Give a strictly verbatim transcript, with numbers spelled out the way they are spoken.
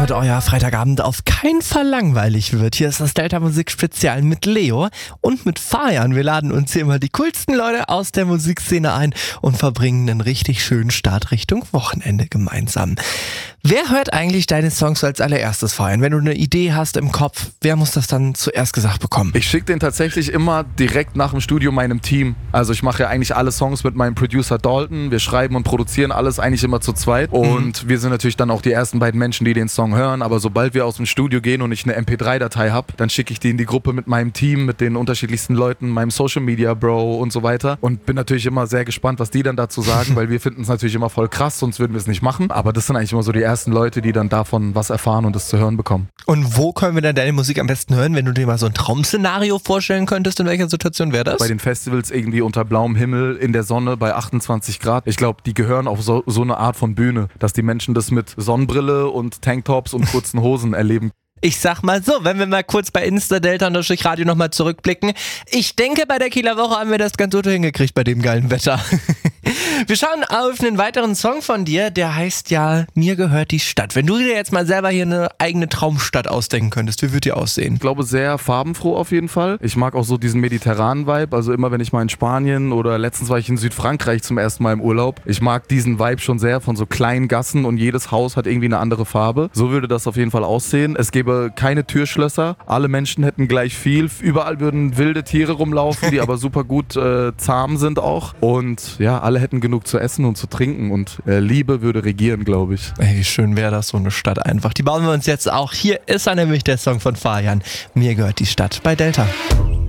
damit euer Freitagabend auf keinen Fall langweilig wird. Hier ist das Delta Musik Spezial mit Leo und mit Fajan. Wir laden uns hier immer die coolsten Leute aus der Musikszene ein und verbringen einen richtig schönen Start Richtung Wochenende gemeinsam. Wer hört eigentlich deine Songs als allererstes, Fajan? Wenn du eine Idee hast im Kopf, wer muss das dann zuerst gesagt bekommen? Ich schicke den tatsächlich immer direkt nach dem Studio meinem Team. Also ich mache ja eigentlich alle Songs mit meinem Producer Dalton. Wir schreiben und produzieren alles eigentlich immer zu zweit. Und mhm. wir sind natürlich dann auch die ersten beiden Menschen, die den Song hören. Aber sobald wir aus dem Studio gehen und ich eine M P drei Datei habe, dann schicke ich die in die Gruppe mit meinem Team, mit den unterschiedlichsten Leuten, meinem Social Media Bro und so weiter. Und bin natürlich immer sehr gespannt, was die dann dazu sagen, weil wir finden es natürlich immer voll krass, sonst würden wir es nicht machen. Aber das sind eigentlich immer so die ersten Leute, die dann davon was erfahren und es zu hören bekommen. Und wo können wir dann deine Musik am besten hören, wenn du dir mal so ein Traum-Szenario vorstellen könntest? In welcher Situation wäre das? Bei den Festivals irgendwie unter blauem Himmel, in der Sonne, bei achtundzwanzig Grad. Ich glaube, die gehören auf so, so eine Art von Bühne, dass die Menschen das mit Sonnenbrille und Tanktops und kurzen Hosen erleben. Ich sag mal so, wenn wir mal kurz bei Insta Delta und Radio nochmal zurückblicken. Ich denke, bei der Kieler Woche haben wir das ganz gut hingekriegt bei dem geilen Wetter. Wir schauen auf einen weiteren Song von dir, der heißt ja Mir gehört die Stadt. Wenn du dir jetzt mal selber hier eine eigene Traumstadt ausdenken könntest, wie würde die aussehen? Ich glaube, sehr farbenfroh auf jeden Fall. Ich mag auch so diesen mediterranen Vibe, also immer wenn ich mal in Spanien oder letztens war ich in Südfrankreich zum ersten Mal im Urlaub. Ich mag diesen Vibe schon sehr von so kleinen Gassen und jedes Haus hat irgendwie eine andere Farbe. So würde das auf jeden Fall aussehen. Es gäbe keine Türschlösser, alle Menschen hätten gleich viel, überall würden wilde Tiere rumlaufen, die aber super gut äh, zahm sind auch und ja, alle hätten genug zu essen und zu trinken und äh, Liebe würde regieren, glaube ich. Ey, wie schön wäre das, so eine Stadt einfach. Die bauen wir uns jetzt auch. Hier ist er nämlich, der Song von Fajan. Mir gehört die Stadt bei Delta.